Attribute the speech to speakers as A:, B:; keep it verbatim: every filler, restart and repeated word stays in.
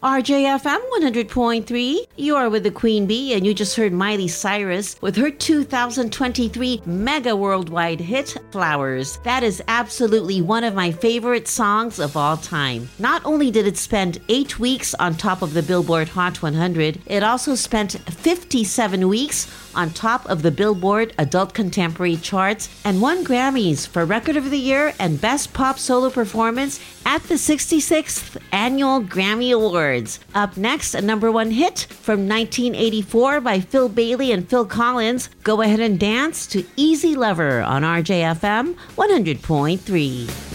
A: R J F M one hundred point three. You are with the Queen Bee, and you just heard Miley Cyrus with her two thousand twenty-three mega worldwide hit, Flowers. That is absolutely one of my favorite songs of all time. Not only did it spend eight weeks on top of the Billboard Hot one hundred, it also spent fifty-seven weeks on top of the Billboard Adult Contemporary charts and won Grammys for Record of the Year and Best Pop Solo Performance at the sixty-sixth Annual Grammy Awards. Up next, a number one hit from nineteen eighty-four by Phil Bailey and Phil Collins. Go ahead and dance to Easy Lover on R J F M one hundred point three.